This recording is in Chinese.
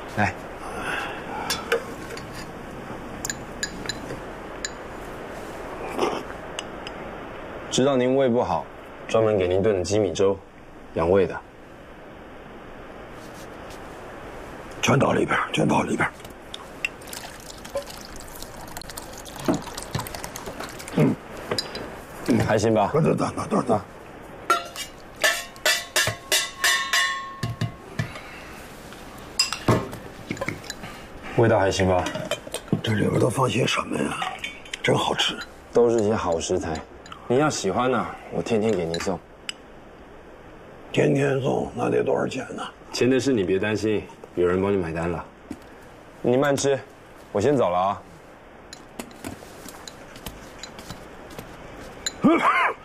来。知道您胃不好，专门给您炖的鸡米粥，养胃的。 全倒里边，全倒里边。 还行吧？ 等。 味道还行吧？ 这里边都放些什么呀？真好吃。 都是些好食材，您要喜欢呢，我天天给您送。 天天送，那得多少钱呢？ 钱的事你别担心，有人帮你买单了。你慢吃，我先走了啊。